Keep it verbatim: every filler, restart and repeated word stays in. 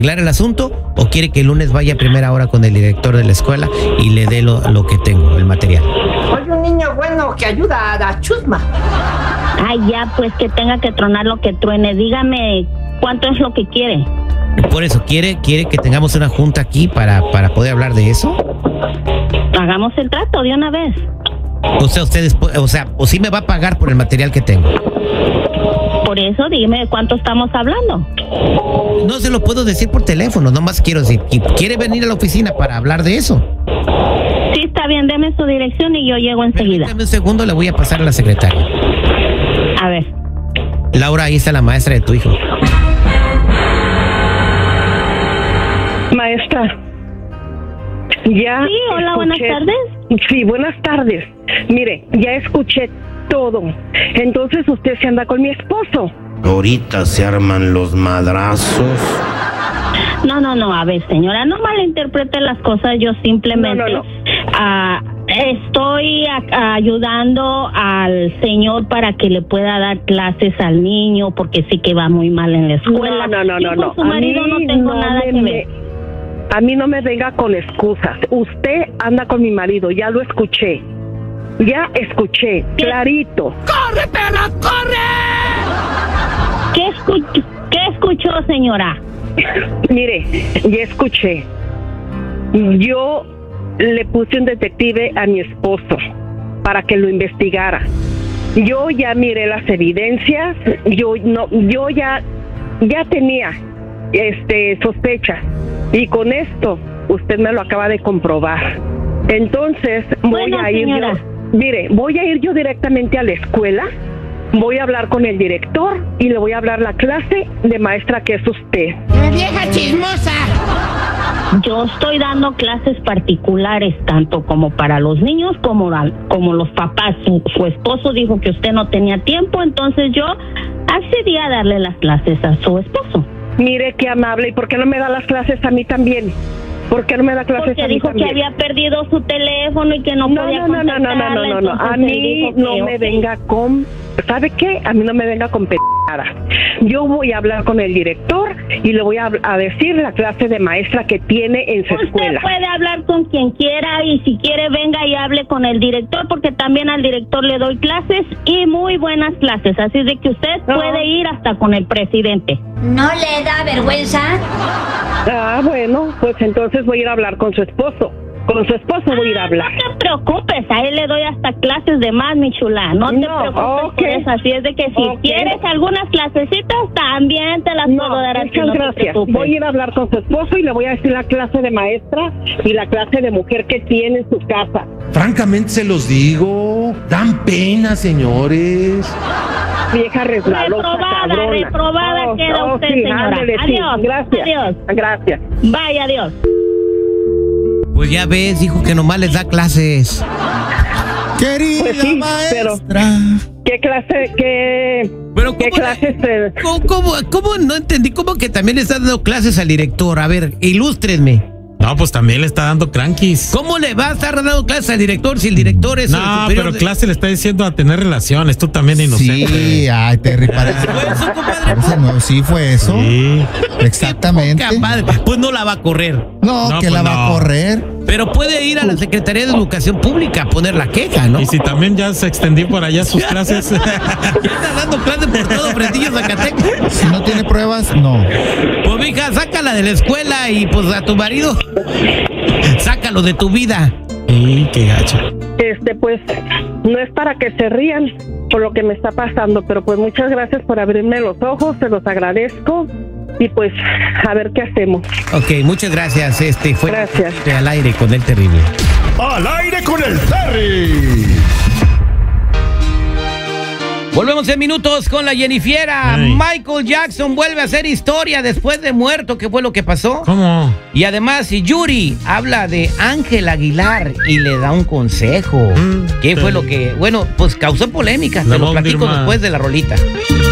arreglar el asunto o quiere que el lunes vaya a primera hora con el director de la escuela y le dé lo, lo que tengo, el material? Soy un niño bueno que ayuda a la chusma. Ay, ya, pues que tenga que tronar lo que truene. Dígame, ¿cuánto es lo que quiere? Por eso, ¿quiere, quiere que tengamos una junta aquí para, para poder hablar de eso? Hagamos el trato de una vez. O sea, ustedes, o sea, o sí me va a pagar por el material que tengo. Por eso, dime de cuánto estamos hablando. No se lo puedo decir por teléfono, nomás quiero decir, ¿quiere venir a la oficina para hablar de eso? Sí, está bien, deme su dirección y yo llego enseguida. Permítame un segundo, le voy a pasar a la secretaria. A ver. Laura, ahí está la maestra de tu hijo. Maestra, ya Sí, hola, buenas escuché- tardes. Sí, buenas tardes. Mire, ya escuché todo. Entonces usted se anda con mi esposo. Ahorita se arman los madrazos. No, no, no, a ver, señora, no malinterprete las cosas, yo simplemente No, no, no. ah, estoy a- ayudando al señor para que le pueda dar clases al niño, porque sí que va muy mal en la escuela. No, no, no, Yo no, con no. su A marido mí no tengo no nada me- que ver. A mí no me venga con excusas. Usted anda con mi marido, ya lo escuché. Ya escuché, ¿Qué? clarito. ¡Corre, perra, corre! ¿Qué, escuch- ¿Qué escuchó, señora? Mire, ya escuché. Yo le puse un detective a mi esposo para que lo investigara. Yo ya miré las evidencias, yo no, yo ya, ya tenía, este, sospechas y con esto usted me lo acaba de comprobar. Entonces voy Bueno, a ir señora. yo, mire, voy a ir yo directamente a la escuela. Voy a hablar con el director y le voy a hablar la clase de maestra que es usted. ¡Vieja chismosa! Yo estoy dando clases particulares, tanto como para los niños como, la- como los papás. Su, su esposo dijo que usted no tenía tiempo, entonces yo accedí a darle las clases a su esposo. Mire qué amable. ¿Y por qué no me da las clases a mí también? ¿Por qué no me da clases Porque a mí dijo también? que había perdido su teléfono y que no, No, podía no, no, no, no, no, no, no, no. A contactarla, entonces él mí dijo que, no me ok. venga con... ¿Sabe qué? A mí no me venga con p***adas. Yo voy a hablar con el director y le voy a, a decir la clase de maestra que tiene en su Usted escuela. puede hablar con quien quiera y si quiere venga y hable con el director, porque también al director le doy clases y muy buenas clases, así de que usted No. puede ir hasta con el presidente. ¿No le da vergüenza? Ah, bueno, pues entonces voy a ir a hablar con su esposo. Con su esposo voy a ir a hablar. No te preocupes, a él le doy hasta clases de más, mi chula. No te No, preocupes ok. por eso. Así es de que si Ok. quieres algunas clasecitas, también te las No, puedo dar a ti. muchas No te gracias. preocupes. Voy a ir a hablar con su esposo y le voy a decir la clase de maestra y la clase de mujer que tiene en su casa. Francamente se los digo, dan pena, señores. Vieja resbalosa, Reprobada, cabrona. reprobada queda usted, sí, señora. ándele, sí. Adiós, Gracias. adiós. Gracias. Vaya, adiós. Pues ya ves, dijo que nomás les da clases. Querida Pues sí, maestra. ¿Qué clase, qué, Pero qué ¿cómo, clases? eh? ¿cómo, cómo, cómo? No entendí, ¿cómo que también le está dando clases al director? A ver, ilústrenme. No, pues también le está dando cranquis. ¿Cómo le va a estar dando clases al director si el director es el No, superior pero de- clase le está diciendo a tener relaciones. Tú también inocente. Sí, ay, Terry, parece. ¿Fue eso, compadre? parece nuevo. Sí, fue eso. Sí. Exactamente. Qué poca madre. Pues no la va a correr. No, No, que pues la va a no. correr. Pero puede ir a la Secretaría de Educación Pública a poner la queja, ¿no? Y si también ya se extendió por allá sus clases. Ya está dando clases por todo Fresnillo, Zacatecas. Si no tiene pruebas, no. Pues mija, sácala de la escuela y pues a tu marido, sácalo de tu vida. Y qué gacha. Este, pues, no es para que se rían por lo que me está pasando, pero pues muchas gracias por abrirme los ojos, se los agradezco y pues a ver qué hacemos. Ok, muchas gracias. Este fue Gracias. Al aire con el terrible. Al aire con el Terry. Volvemos en minutos con la Jennifiera. Ay. Michael Jackson vuelve a hacer historia después de muerto. ¿Qué fue lo que pasó? ¿Cómo? Y además, Yuri habla de Ángel Aguilar y le da un consejo. Mm, ¿Qué fue sí. lo que, bueno, pues causó polémica? La Te lo va a hundir platico más. después de la rolita.